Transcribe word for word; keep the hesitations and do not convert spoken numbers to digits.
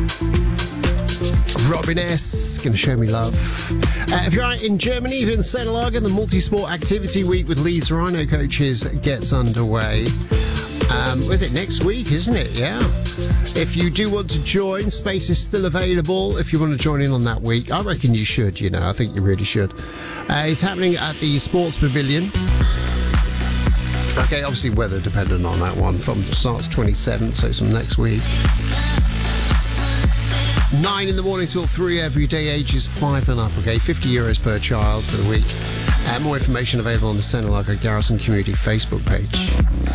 Robin S. Gonna show me love. Uh, if you're out in Germany, if you're in Sennelager, the multi-sport activity week with Leeds Rhino coaches gets underway. Um, was it next week, isn't it? Yeah. If you do want to join, space is still available. If you want to join in on that week, I reckon you should, you know, I think you really should. Uh, it's happening at the Sports Pavilion. Okay, obviously weather dependent on that one. From starts twenty-seventh, so it's from next week. Nine in the morning till three every day, ages five and up, okay? fifty euros per child for the week. Uh, more information available on the Sennelager Garrison Community Facebook page.